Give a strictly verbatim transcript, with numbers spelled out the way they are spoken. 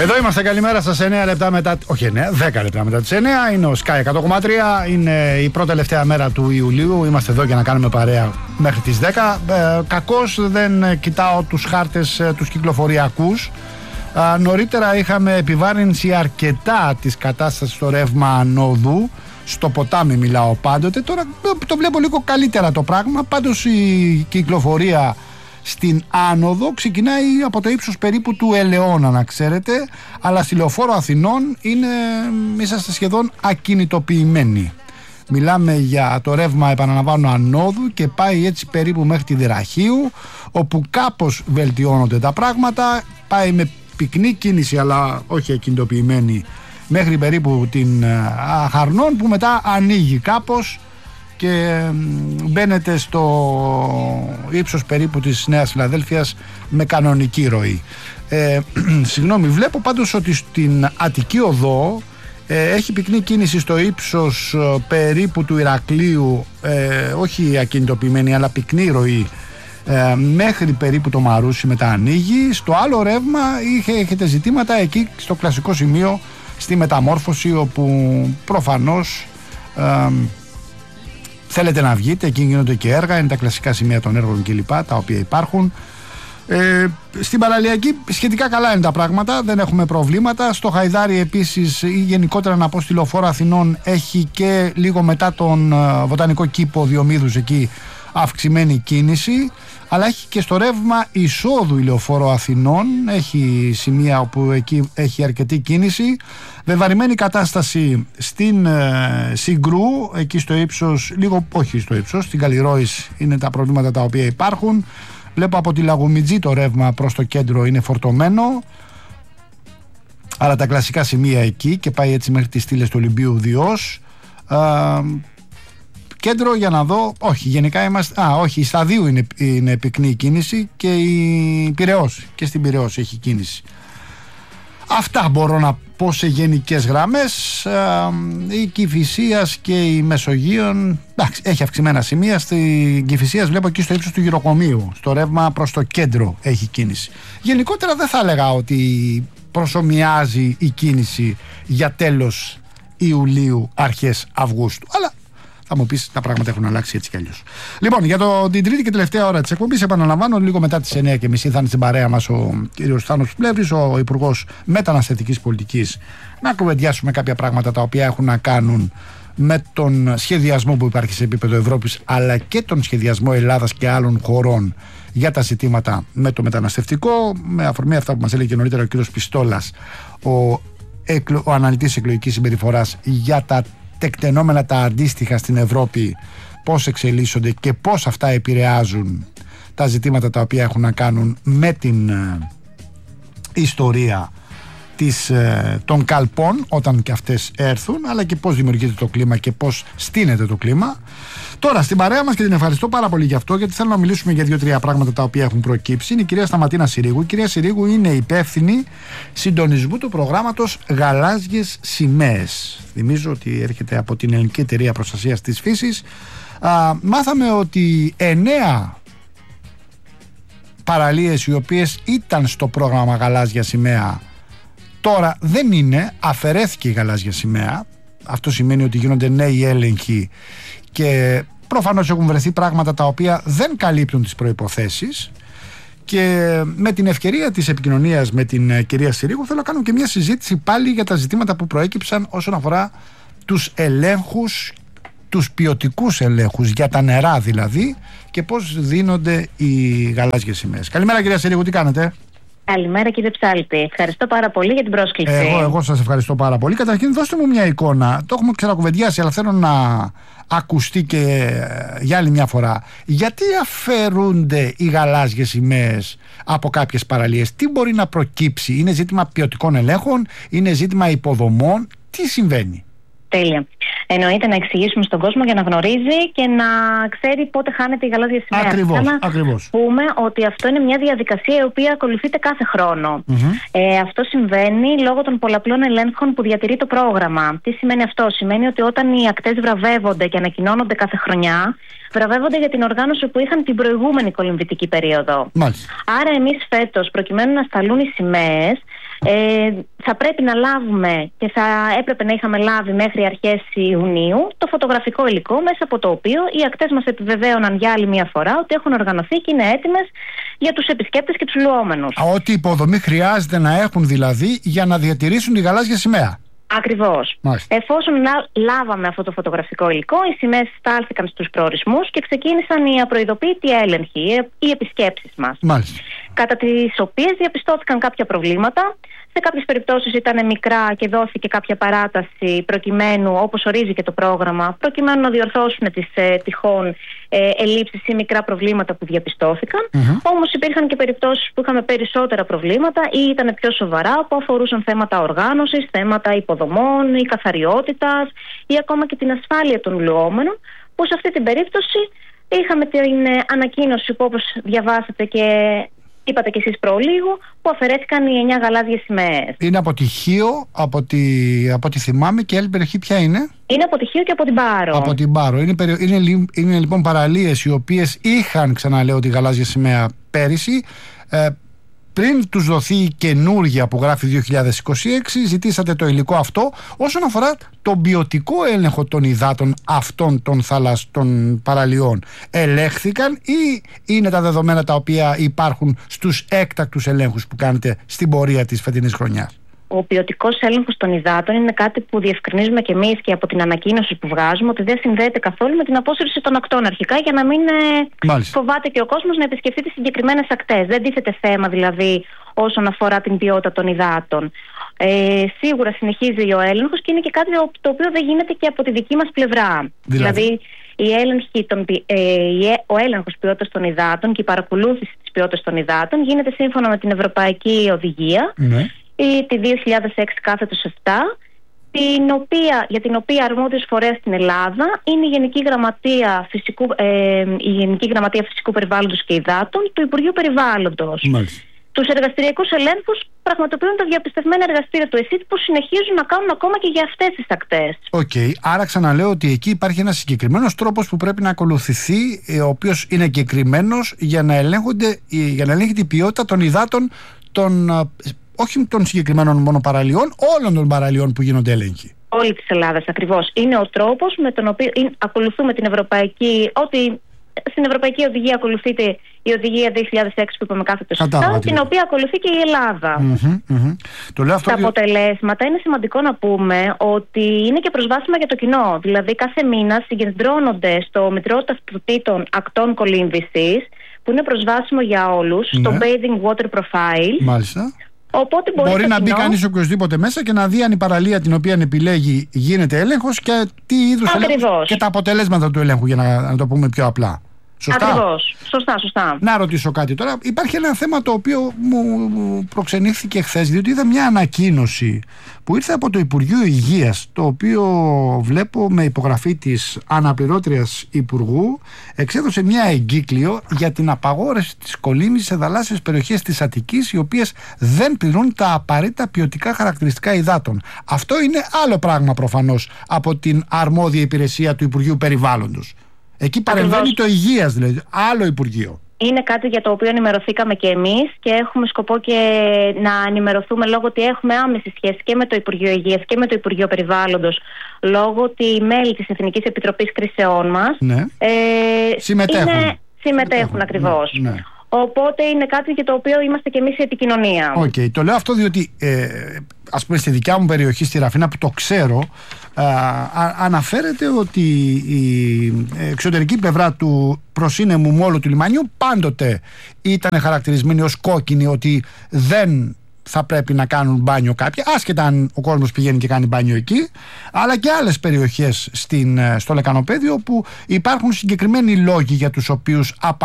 Εδώ είμαστε, καλημέρα σας, εννέα λεπτά μετά, όχι εννέα, δέκα λεπτά μετά τις εννέα. Είναι ο Sky εκατό κόμμα τρία, είναι η πρώτη τελευταία μέρα του Ιουλίου. Είμαστε εδώ για να κάνουμε παρέα μέχρι τις δέκα. Ε, κακώς δεν κοιτάω τους χάρτες ε, τους κυκλοφοριακούς. Ε, νωρίτερα είχαμε επιβάρυνση αρκετά της κατάστασης στο ρεύμα ανόδου. Στο ποτάμι μιλάω πάντοτε. Τώρα το βλέπω λίγο καλύτερα το πράγμα. Πάντως η κυκλοφορία στην άνοδο ξεκινάει από το ύψος περίπου του Ελαιώνα, να ξέρετε, αλλά στη Λεωφόρο Αθηνών είναι, είσαστε σχεδόν ακινητοποιημένοι. Μιλάμε για το ρεύμα, επαναλαμβάνω, ανόδου και πάει έτσι περίπου μέχρι τη Δραχείου, όπου κάπως βελτιώνονται τα πράγματα. Πάει με πυκνή κίνηση, αλλά όχι ακινητοποιημένη, μέχρι περίπου την Αχαρνών, που μετά ανοίγει κάπως και μπαίνετε στο ύψος περίπου της Νέας Φιλαδέλφειας με κανονική ροή. Ε, συγγνώμη, βλέπω πάντως ότι στην Αττική Οδό ε, έχει πυκνή κίνηση στο ύψος ε, περίπου του Ηρακλείου, ε, όχι ακινητοποιημένη αλλά πυκνή ροή, ε, μέχρι περίπου το Μαρούσι, μετά ανοίγει. Στο άλλο ρεύμα είχε, έχετε ζητήματα εκεί στο κλασικό σημείο στη Μεταμόρφωση, όπου προφανώς ε, θέλετε να βγείτε, εκεί γίνονται και έργα, είναι τα κλασικά σημεία των έργων κλπ, τα οποία υπάρχουν. Ε, στην Παραλιακή σχετικά καλά είναι τα πράγματα, δεν έχουμε προβλήματα. Στο Χαϊδάρι επίσης, ή γενικότερα να πω στη Λεωφόρο Αθηνών, έχει και λίγο μετά τον uh, Βοτανικό Κήπο Διομήδους εκεί αυξημένη κίνηση, αλλά έχει και στο ρεύμα εισόδου η Λεωφόρο Αθηνών, έχει σημεία όπου εκεί έχει αρκετή κίνηση. Βεβαρημένη κατάσταση στην ε, Συγκρού, εκεί στο ύψος, λίγο όχι στο ύψος, στην Καλλιρόης είναι τα προβλήματα τα οποία υπάρχουν. Βλέπω από τη Λαγουμιτζή το ρεύμα προς το κέντρο είναι φορτωμένο, αλλά τα κλασικά σημεία εκεί, και πάει έτσι μέχρι τις στήλες του Ολυμπίου Διός. Ε, Κέντρο για να δω, όχι, γενικά είμαστε. Α, όχι, η Σταδίου είναι, είναι πυκνή η κίνηση, και η Πειραιώς, και στην Πειραιώς έχει κίνηση. Αυτά μπορώ να πω σε γενικές γραμμές. Ε, η Κηφισίας και η Μεσογείων, εντάξει, έχει αυξημένα σημεία. Στην Κηφισίας βλέπω εκεί στο ύψος του Γυροκομείου, στο ρεύμα προς το κέντρο έχει κίνηση. Γενικότερα δεν θα έλεγα ότι προσομοιάζει η κίνηση για τέλος Ιουλίου, αρχές Αυγούστου, αλλά θα μου πεις, τα πράγματα έχουν αλλάξει έτσι κι αλλιώς. Λοιπόν, για το, την τρίτη και τελευταία ώρα της εκπομπής, επαναλαμβάνω, λίγο μετά τις εννέα και μισή θα είναι στην παρέα μας ο κ. Θάνος Πλεύρης, ο Υπουργός Μεταναστευτικής Πολιτικής, να κουβεντιάσουμε κάποια πράγματα τα οποία έχουν να κάνουν με τον σχεδιασμό που υπάρχει σε επίπεδο Ευρώπης, αλλά και τον σχεδιασμό Ελλάδας και άλλων χωρών για τα ζητήματα με το μεταναστευτικό, με αφορμή αυτά που μας έλεγε νωρίτερα ο κ. Πιστόλας, ο, ο αναλυτής εκλογικής συμπεριφοράς, για τα τεκτενόμενα τα αντίστοιχα στην Ευρώπη, πώς εξελίσσονται και πώς αυτά επηρεάζουν τα ζητήματα τα οποία έχουν να κάνουν με την ε, ιστορία της, ε, των καλπών όταν και αυτές έρθουν, αλλά και πώς δημιουργείται το κλίμα και πώς στείνεται το κλίμα. Τώρα στην παρέα μας, και την ευχαριστώ πάρα πολύ γι' αυτό, γιατί θέλω να μιλήσουμε για δύο-τρία πράγματα τα οποία έχουν προκύψει, είναι η κυρία Σταματίνα Συρίγου. Η κυρία Συρίγου είναι υπεύθυνη συντονισμού του προγράμματος Γαλάζιες Σημαίες. Θυμίζω ότι έρχεται από την Ελληνική Εταιρεία Προστασίας της Φύσης. Α, μάθαμε ότι εννέα παραλίες οι οποίες ήταν στο πρόγραμμα Γαλάζια Σημαία τώρα δεν είναι, αφαιρέθηκε η Γαλάζια Σημαία. Αυτό σημαίνει ότι γίνονται νέοι έλεγχοι και προφανώς έχουν βρεθεί πράγματα τα οποία δεν καλύπτουν τις προϋποθέσεις. Και με την ευκαιρία της επικοινωνίας με την κυρία Συρίγου θέλω να κάνω και μια συζήτηση πάλι για τα ζητήματα που προέκυψαν όσον αφορά τους ελέγχους, τους ποιοτικούς ελέγχους για τα νερά δηλαδή, και πώς δίνονται οι γαλάζιες σημαίες. Καλημέρα κυρία Συρίγου, τι κάνετε? Καλημέρα κύριε Ψάλτη. Ευχαριστώ πάρα πολύ για την πρόσκληση. Εγώ, εγώ σας ευχαριστώ πάρα πολύ. Καταρχήν δώστε μου μια εικόνα. Το έχουμε ξανακουβεντιάσει, αλλά θέλω να ακουστεί και για άλλη μια φορά. Γιατί αφαιρούνται οι γαλάζιες σημαίες από κάποιες παραλίες? Τι μπορεί να προκύψει? Είναι ζήτημα ποιοτικών ελέγχων? Είναι ζήτημα υποδομών? Τι συμβαίνει? Τέλεια. Εννοείται να εξηγήσουμε στον κόσμο για να γνωρίζει και να ξέρει πότε χάνεται η γαλάζια σημαία. Ακριβώς, να ακριβώς. πούμε ότι αυτό είναι μια διαδικασία η οποία ακολουθείται κάθε χρόνο. Mm-hmm. Ε, αυτό συμβαίνει λόγω των πολλαπλών ελέγχων που διατηρεί το πρόγραμμα. Τι σημαίνει αυτό? Σημαίνει ότι όταν οι ακτές βραβεύονται και ανακοινώνονται κάθε χρονιά, βραβεύονται για την οργάνωση που είχαν την προηγούμενη κολυμβητική περίοδο. Μάλιστα. Άρα εμείς φέτος, προκειμένου να σταλούν οι σημαίες, Ε, θα πρέπει να λάβουμε και θα έπρεπε να είχαμε λάβει μέχρι αρχές Ιουνίου το φωτογραφικό υλικό, μέσα από το οποίο οι ακτές μας επιβεβαίωναν για άλλη μια φορά ότι έχουν οργανωθεί και είναι έτοιμες για τους επισκέπτες και τους λουόμενους. Ό,τι υποδομή χρειάζεται να έχουν δηλαδή για να διατηρήσουν τη γαλάζια σημαία. Ακριβώς. Μάλιστα. Εφόσον λάβαμε αυτό το φωτογραφικό υλικό, οι σημαίες στάλθηκαν στους προορισμούς και ξεκίνησαν οι απροειδοποίητοι έλεγχοι, οι επισκέψεις μας. Μάλιστα. Κατά τις οποίες διαπιστώθηκαν κάποια προβλήματα. Σε κάποιες περιπτώσεις ήταν μικρά και δόθηκε κάποια παράταση προκειμένου, όπως ορίζει και το πρόγραμμα, προκειμένου να διορθώσουν τις ε, τυχόν ε, ελλείψεις ή μικρά προβλήματα που διαπιστώθηκαν. Mm-hmm. Όμως υπήρχαν και περιπτώσεις που είχαμε περισσότερα προβλήματα ή ήταν πιο σοβαρά, που αφορούσαν θέματα οργάνωσης, θέματα υποδομών ή καθαριότητας ή ακόμα και την ασφάλεια των λουόμενων, που σε αυτή την περίπτωση είχαμε την ε, ανακοίνωση που, όπως διαβάσατε και είπατε κι εσείς προλίγου, που αφαιρέθηκαν οι εννιά γαλάζιες σημαίες. Είναι από τη Χίο, από τη, από τη θυμάμαι, και άλλη περιοχή ποια είναι? Είναι από τη Χίο και από την Πάρο. Από την Πάρο. Είναι, είναι, είναι λοιπόν παραλίες οι οποίες είχαν, ξαναλέω, τη γαλάζια σημαία πέρυσι. Ε, πριν τους δοθεί καινούργια που γράφει δύο χιλιάδες είκοσι έξι, ζητήσατε το υλικό αυτό όσον αφορά τον ποιοτικό έλεγχο των υδάτων αυτών των θαλασσών παραλιών. Ελέγχθηκαν ή είναι τα δεδομένα τα οποία υπάρχουν στους έκτακτους ελέγχους που κάνετε στην πορεία της φετινής χρονιάς? Ο ποιοτικός έλεγχος των υδάτων είναι κάτι που διευκρινίζουμε και εμείς και από την ανακοίνωση που βγάζουμε, ότι δεν συνδέεται καθόλου με την απόσυρση των ακτών αρχικά, για να μην ε, φοβάται και ο κόσμος να επισκεφτεί τις συγκεκριμένες ακτές. Δεν τίθεται θέμα δηλαδή όσον αφορά την ποιότητα των υδάτων. Ε, σίγουρα συνεχίζει ο έλεγχος και είναι και κάτι το οποίο δεν γίνεται και από τη δική μας πλευρά. Δηλαδή, δηλαδή η έλεγχη των, ε, ο έλεγχος ποιότητας των υδάτων και η παρακολούθηση της ποιότητας των υδάτων γίνεται σύμφωνα με την Ευρωπαϊκή Οδηγία. Ναι. Τη δύο χιλιάδες έξι κάθετος επτά, την οποία, για την οποία αρμόδιος φορέας στην Ελλάδα είναι η Γενική Γραμματεία Φυσικού, ε, η Γενική Γραμματεία Φυσικού Περιβάλλοντος και Υδάτων του Υπουργείου Περιβάλλοντος. Μάλιστα. Τους εργαστηριακούς ελέγχους πραγματοποιούν τα διαπιστευμένα εργαστήρια του ΕΣΥΤ, που συνεχίζουν να κάνουν ακόμα και για αυτές τις ακτές. Οκ. Okay. Άρα ξαναλέω ότι εκεί υπάρχει ένας συγκεκριμένος τρόπος που πρέπει να ακολουθηθεί, ο οποίος είναι εγκεκριμένος για να ελέγχονται, για να ελέγχεται η ποιότητα των υδάτων των, όχι των συγκεκριμένων μόνο παραλιών, όλων των παραλιών που γίνονται έλεγχοι. Όλη της Ελλάδας ακριβώς. Είναι ο τρόπος με τον οποίο είναι, ακολουθούμε την Ευρωπαϊκή, ότι στην Ευρωπαϊκή Οδηγία ακολουθείται η Οδηγία δύο χιλιάδες έξι που είπαμε κάθετος επτά, την οποία ακολουθεί και η Ελλάδα. Mm-hmm, mm-hmm. Το λέω αυτό Τα και... αποτελέσματα είναι σημαντικό να πούμε ότι είναι και προσβάσιμα για το κοινό. Δηλαδή κάθε μήνα συγκεντρώνονται στο Μητρό Ταυτοτήτων Ακτών Κολύμβησης, που είναι προσβάσιμο για όλους, ναι, στο Bathing Water Profile. Μάλιστα. Οπότε μπορεί μπορεί να κοινό... μπει κανείς οποιοσδήποτε μέσα και να δει αν η παραλία την οποία επιλέγει γίνεται έλεγχος και τι είδους έλεγχος και τα αποτελέσματα του ελέγχου, για να, να το πούμε πιο απλά. Σωστά. Ακριβώς. Σωστά, σωστά. Να ρωτήσω κάτι τώρα. Υπάρχει ένα θέμα το οποίο μου προξενήθηκε χθες, διότι είδα μια ανακοίνωση που ήρθε από το Υπουργείο Υγείας, το οποίο βλέπω με υπογραφή της αναπληρώτριας Υπουργού, εξέδωσε μια εγκύκλιο για την απαγόρευση της κολύμβησης σε θαλάσσιες περιοχές της Αττικής, οι οποίες δεν πληρούν τα απαραίτητα ποιοτικά χαρακτηριστικά υδάτων. Αυτό είναι άλλο πράγμα προφανώς από την αρμόδια υπηρεσία του Υπουργείου Περιβάλλοντος. Εκεί παρεμβαίνει το Υγείας, δηλαδή, άλλο Υπουργείο. Είναι κάτι για το οποίο ενημερωθήκαμε και εμείς και έχουμε σκοπό και να ενημερωθούμε, λόγω ότι έχουμε άμεση σχέση και με το Υπουργείο Υγείας και με το Υπουργείο Περιβάλλοντος, λόγω ότι οι μέλη της Εθνικής Επιτροπής Κρίσεών μας, ναι, ε, συμμετέχουν. Είναι, συμμετέχουν ακριβώς. Ναι, ναι. Οπότε είναι κάτι για το οποίο είμαστε και εμείς σε επικοινωνία. Οκ. Okay. Το λέω αυτό διότι ε, ας πούμε στη δικιά μου περιοχή, στη Ραφίνα, που το ξέρω, α, α, αναφέρεται ότι η εξωτερική πλευρά του προσύνεμου μόλου του λιμανιού πάντοτε ήταν χαρακτηρισμένη ως κόκκινη, ότι δεν θα πρέπει να κάνουν μπάνιο κάποια, άσχετα αν ο κόσμος πηγαίνει και κάνει μπάνιο εκεί, αλλά και άλλες περιοχές στην, στο Λεκανοπέδιο, που υπάρχουν συγκεκριμένοι λόγοι για τους οποίους απαγορεύονται